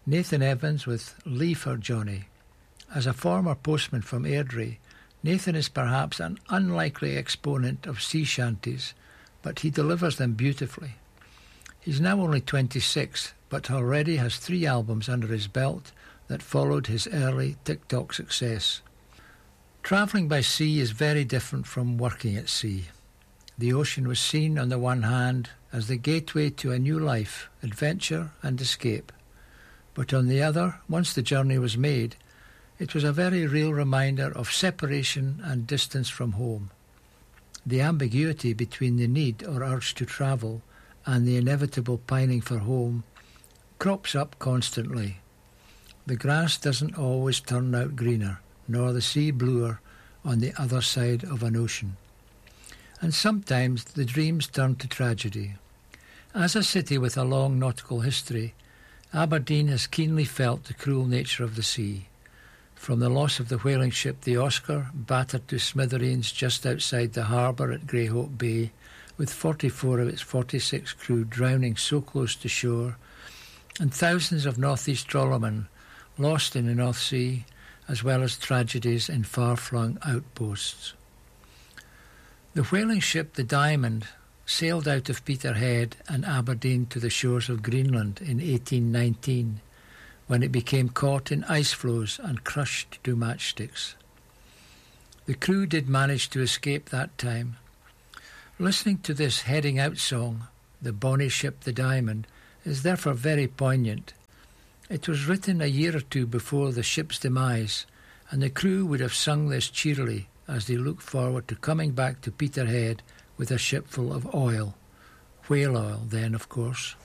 Nathan Evans with Lee for Johnny. As a former postman from Airdrie, Nathan is perhaps an unlikely exponent of sea shanties, but he delivers them beautifully. He's now only 26, but already has 3 albums under his belt that followed his early TikTok success. Travelling by sea is very different from working at sea. The ocean was seen, on the one hand, as the gateway to a new life, adventure and escape. But on the other, once the journey was made, it was a very real reminder of separation and distance from home. The ambiguity between the need or urge to travel and the inevitable pining for home crops up constantly. The grass doesn't always turn out greener, nor the sea bluer on the other side of an ocean. And sometimes the dreams turn to tragedy. As a city with a long nautical history, Aberdeen has keenly felt the cruel nature of the sea. From the loss of the whaling ship the Oscar, battered to smithereens just outside the harbour at Greyhope Bay, with 44 of its 46 crew drowning so close to shore, and thousands of North East trawlermen lost in the North Sea, as well as tragedies in far-flung outposts. The whaling ship the Diamond sailed out of Peterhead and Aberdeen to the shores of Greenland in 1819, when it became caught in ice floes and crushed to matchsticks. The crew did manage to escape that time. Listening to this heading out song, The Bonnie Ship the Diamond, is therefore very poignant. It was written a year or two before the ship's demise, and the crew would have sung this cheerily as they looked forward to coming back to Peterhead with a ship full of oil. Whale oil then, of course.